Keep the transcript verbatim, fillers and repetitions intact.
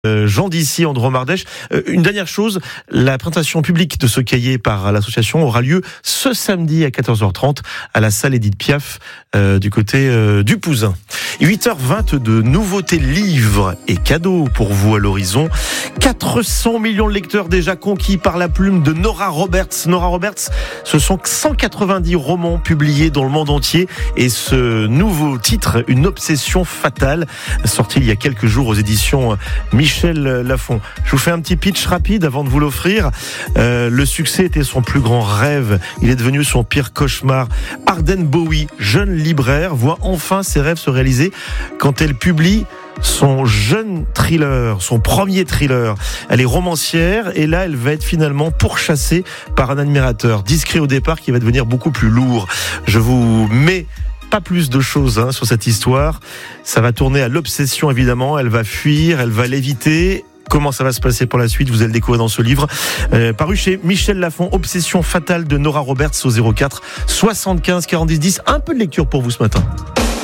Euh, Jean Dissy, Andro Mardèche. Euh, une dernière chose, la présentation publique de ce cahier par l'association aura lieu ce samedi à quatorze heures trente à la salle Édith Piaf euh, du côté euh, du Pouzin. huit heures vingt-deux, nouveautés livres et cadeaux pour vous à l'horizon. quatre cents millions de lecteurs déjà conquis par la plume de Nora Roberts. Nora Roberts, ce sont cent quatre-vingt-dix romans publiés dans le monde entier et ce nouveau titre, Une obsession fatale, sorti il y a quelques jours aux éditions Michel Lafon. Je vous fais un petit pitch rapide avant de vous l'offrir. Euh, le succès était son plus grand rêve. Il est devenu son pire cauchemar. Arden Bowie, jeune libraire, voit enfin ses rêves se réaliser quand elle publie son jeune thriller, son premier thriller. Elle est romancière et là, elle va être finalement pourchassée par un admirateur discret au départ qui va devenir beaucoup plus lourd. Je vous mets pas plus de choses hein, sur cette histoire. Ça va tourner à l'obsession évidemment. Elle va fuir, elle va l'éviter. Comment ça va se passer pour la suite, vous allez le découvrir dans ce livre. Euh, paru chez Michel Lafon, Obsession fatale de Nora Roberts au zéro quatre soixante-quinze quarante-dix dix. Un peu de lecture pour vous ce matin.